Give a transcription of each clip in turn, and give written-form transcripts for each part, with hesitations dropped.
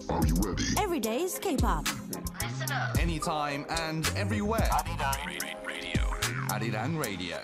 Are you ready? Every day's K-pop. Listen up. Anytime and everywhere. Radio. Arirang Radio.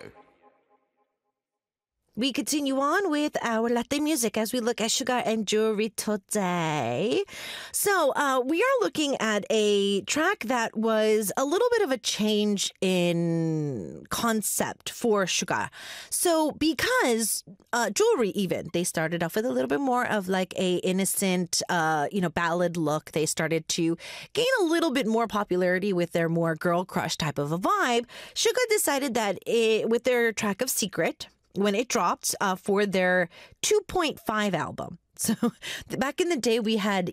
We continue on with our Latte music as we look at Sugar and Jewelry today. So we are looking at a track that was a little bit of a change in concept for Sugar. So because Jewelry even, they started off with a little bit more of like a innocent, ballad look. They started to gain a little bit more popularity with their more girl crush type of a vibe. Sugar decided that with their track of Secret, when it dropped for their 2.5 album. So back in the day, we had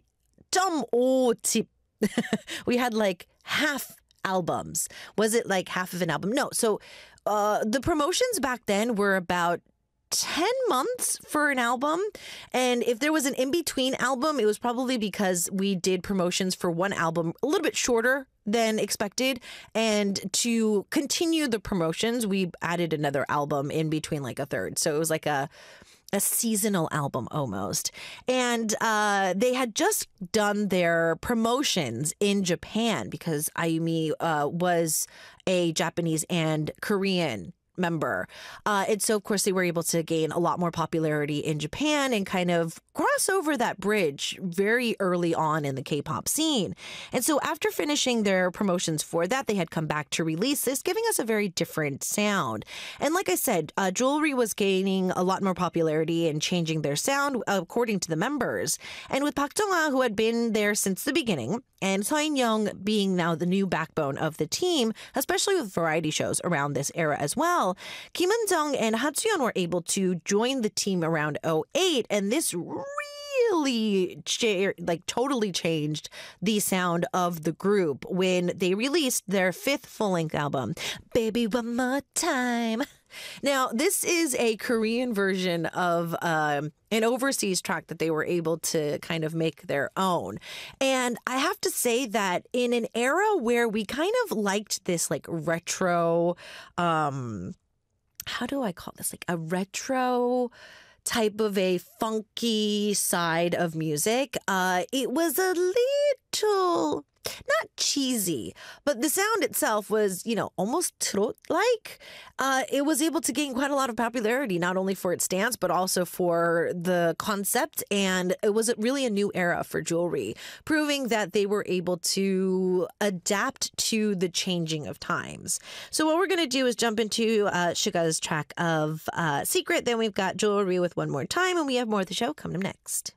tip. We had like half albums. Was it like half of an album? No. So the promotions back then were about 10 months for an album. And if there was an in-between album, it was probably because we did promotions for one album a little bit shorter than expected. And to continue the promotions, we added another album in between, like a third. So it was like a seasonal album almost. And they had just done their promotions in Japan because Ayumi was a Japanese and Korean member. And so, of course, they were able to gain a lot more popularity in Japan and kind of cross over that bridge very early on in the K-pop scene. And so after finishing their promotions for that, they had come back to release this, giving us a very different sound. And like I said, Jewelry was gaining a lot more popularity and changing their sound according to the members. And with Park Jong-ah, who had been there since the beginning, and Seo In-young being now the new backbone of the team, especially with variety shows around this era as well, Kim Eun-jung and Ha Ji-yeon were able to join the team around '08, and this really totally changed the sound of the group when they released their fifth full-length album, Baby One More Time. Now, this is a Korean version of an overseas track that they were able to kind of make their own. And I have to say that in an era where we kind of liked this like retro, how do I call this? Like a retro type of a funky side of music, it was a little, not cheesy, but the sound itself was, almost trot-like. It was able to gain quite a lot of popularity, not only for its dance, but also for the concept. And it was really a new era for Jewelry, proving that they were able to adapt to the changing of times. So what we're going to do is jump into Suga's track of Secret. Then we've got Jewelry with One More Time, and we have more of the show coming up next.